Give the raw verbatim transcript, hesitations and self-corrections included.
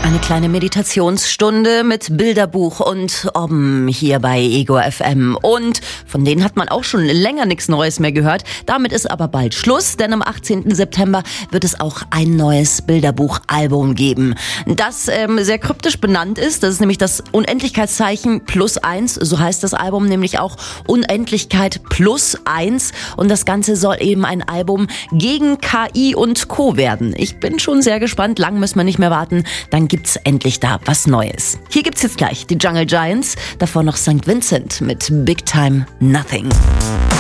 Eine kleine Meditationsstunde mit Bilderbuch und Om hier bei Ego F M. Und von denen hat man auch schon länger nichts Neues mehr gehört. Damit ist aber bald Schluss, denn am achtzehnten September wird es auch ein neues Bilderbuch-Album geben. Das ähm, sehr kryptisch benannt ist. Das ist nämlich das Unendlichkeitszeichen plus eins. So heißt das Album nämlich auch Unendlichkeit plus eins. Und das Ganze soll eben ein Album gegen K I und Co. werden. Ich bin schon sehr gespannt. Lang müssen wir nicht mehr warten. Dann gibt's endlich da was Neues. Hier gibt's jetzt gleich die Jungle Giants, davor noch Sankt Vincent mit Big Time Nothing.